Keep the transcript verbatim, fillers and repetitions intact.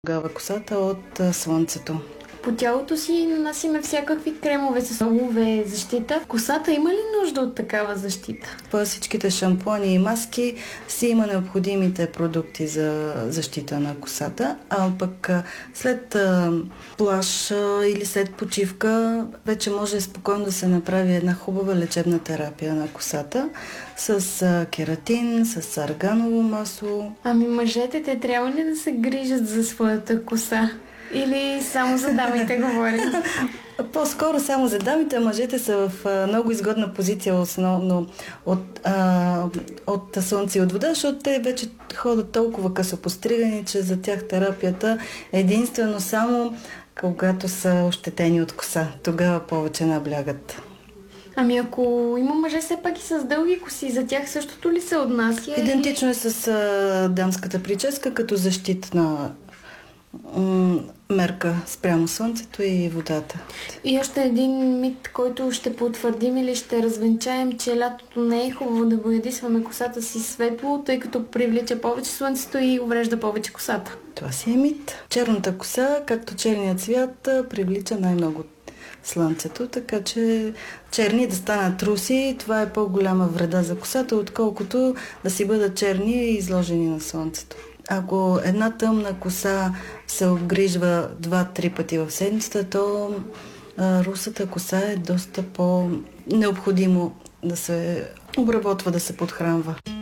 Тогава косата от а, слънцето. По тялото си нанасиме всякакви кремове с ю ви защита. Косата има ли нужда от такава защита? По всичките шампуани и маски си има необходимите продукти за защита на косата, а пък а, след а, плаж а, или след почивка вече може спокойно да се направи една хубава лечебна терапия на косата с а, кератин, с арганово масло. Ами мъжете, те трябва ли да се грижат за своята коса? Или само за дамите говорим? По-скоро само за дамите, мъжете са в а, много изгодна позиция, основно от, а, от слънце и от вода, защото те вече ходят толкова късопостригани, че за тях терапията е единствено само когато са ощетени от коса. Тогава повече наблягат. Ами ако има мъже все пак и с дълги коси, за тях същото ли се отнася? Идентично е с а, дамската прическа, като защитна мерка спрямо слънцето и водата. И още един мит, който ще потвърдим или ще развенчаем, че лятото не е хубаво да боядисваме косата си светло, тъй като привлича повече слънцето и уврежда повече косата. Това си е мит. Черната коса, както черният цвят, привлича най-много слънцето, така че черни да станат руси, това е по-голяма вреда за косата, отколкото да си бъдат черни и изложени на слънцето. Ако една тъмна коса се обгрижва два-три пъти в седмицата, то а, русата коса е доста по-необходимо да се обработва, да се подхранва.